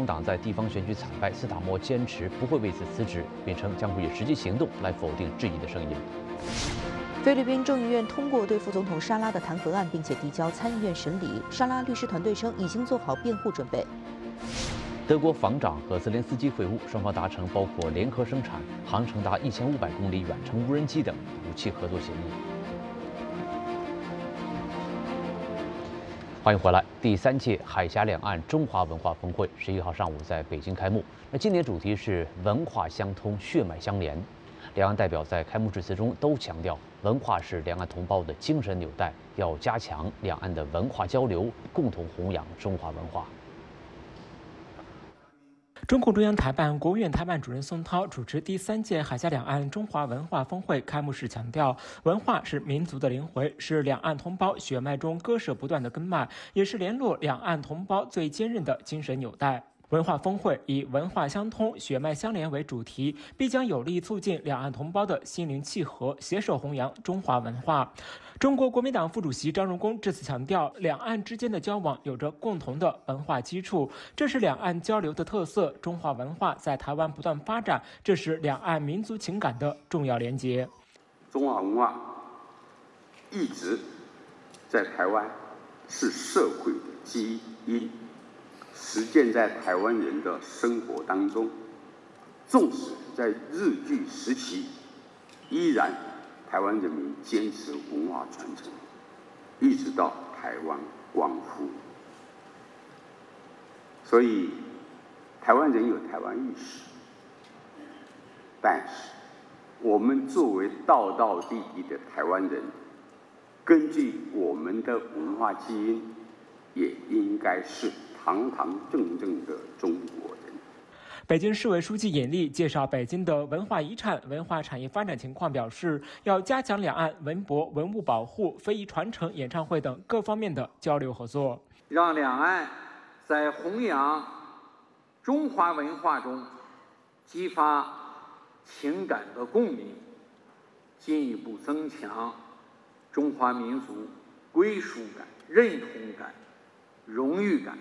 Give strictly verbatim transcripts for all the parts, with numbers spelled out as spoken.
党在地方选举惨败，斯塔莫坚持不会为此辞职，并称将会以实际行动来否定质疑的声音。 菲律宾众议院通过对副总统沙拉的弹劾案，并且递交参议院审理。沙拉律师团队称已经做好辩护准备。 德国防长和泽连斯基会晤，双方达成包括联合生产、航程达一千五百公里远程无人机等武器合作协议。欢迎回来。第三届海峡两岸中华文化峰会十一号上午在北京开幕。那今年主题是文化相通，血脉相连。两岸代表在开幕致辞中都强调，文化是两岸同胞的精神纽带，要加强两岸的文化交流，共同弘扬中华文化。 中共中央台办、国务院台办主任宋涛主持第三届海峡两岸中华文化峰会开幕式强调，文化是民族的灵魂，是两岸同胞血脉中割舍不断的根脉，也是联络两岸同胞最坚韧的精神纽带。文化峰会以文化相通、血脉相连为主题，必将有力促进两岸同胞的心灵契合，携手弘扬中华文化。中国国民党副主席张荣恭致辞强调，两岸之间的交往有着共同的文化基础，这是两岸交流的特色。中华文化在台湾不断发展，这是两岸民族情感的重要连结。 中华文化一直在台湾是社会的基因。实践在台湾人的生活当中，纵使在日据时期，依然台湾人民坚持文化传承，一直到台湾光复。所以，台湾人有台湾意识，但是我们作为道道地地的台湾人，根据我们的文化基因，也应该是堂堂正正的中国人。 北京市委书记尹力介绍北京的文化遗产、文化产业发展情况，表示要加强两岸文博、文物保护、非遗传承、演唱会等各方面的交流合作， 让两岸在弘扬中华文化中激发情感的共鸣，进一步增强中华民族归属感、认同感、荣誉感，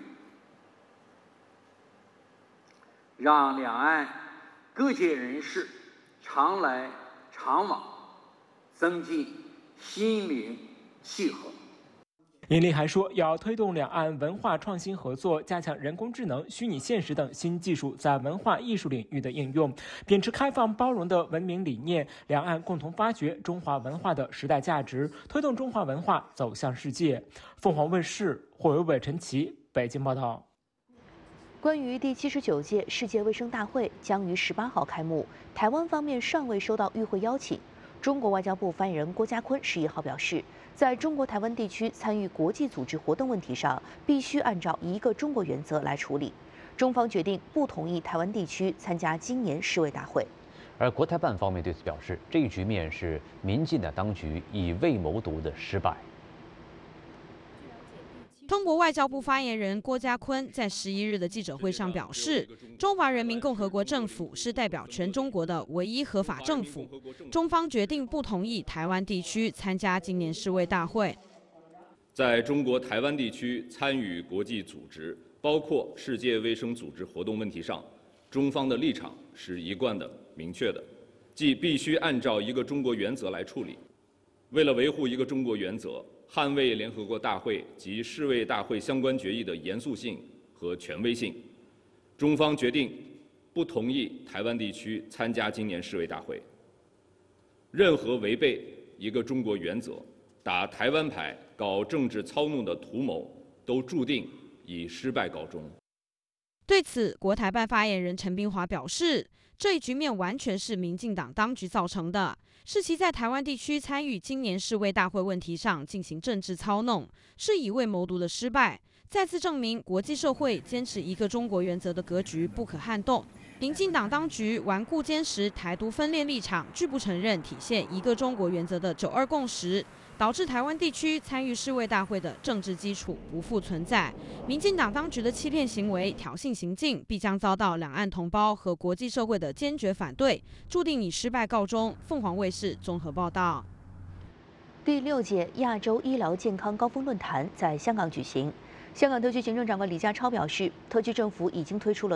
让两岸各界人士常来常往，增进心灵契合。 尹力还说，要推动两岸文化创新合作，加强人工智能、虚拟现实等新技术在文化艺术领域的应用，秉持开放包容的文明理念，两岸共同发掘中华文化的时代价值，推动中华文化走向世界。凤凰卫视霍维伟、陈琦北京报道。 关于第七十九届世界卫生大会将于十八号开幕，台湾方面尚未收到与会邀请。中国外交部发言人郭家坤十一号表示，在中国台湾地区参与国际组织活动问题上，必须按照一个中国原则来处理。中方决定不同意台湾地区参加今年世卫大会。 而国台办方面对此表示，这一局面是民进党当局以未谋独的失败。 中国外交部发言人郭家坤在十一日的记者会上表示，中华人民共和国政府是代表全中国的唯一合法政府，中方决定不同意台湾地区参加今年世卫大会。 在中国台湾地区参与国际组织，包括世界卫生组织活动问题上，中方的立场是一贯的、明确的，即必须按照一个中国原则来处理。为了维护一个中国原则，捍卫联合国大会及世卫大会相关决议的严肃性和权威性，中方决定不同意台湾地区参加今年世卫大会。任何违背一个中国原则、打台湾牌、搞政治操弄的图谋，都注定以失败告终。 对此，国台办发言人陈冰华表示，这一局面完全是民进党当局造成的，是其在台湾地区参与今年世卫大会问题上进行政治操弄，是以未谋独的失败，再次证明国际社会坚持一个中国原则的格局不可撼动。民进党当局顽固坚持台独分裂立场，拒不承认体现一个中国原则的九二共识，导致台湾地区参与世卫大会的政治基础不复存在。民进党当局的欺骗行为、挑衅行径，必将遭到两岸同胞和国际社会的坚决反对，注定以失败告终。凤凰卫视综合报道。 第六届亚洲医疗健康高峰论坛在香港举行。香港特区行政长官李家超表示，特区政府已经推出了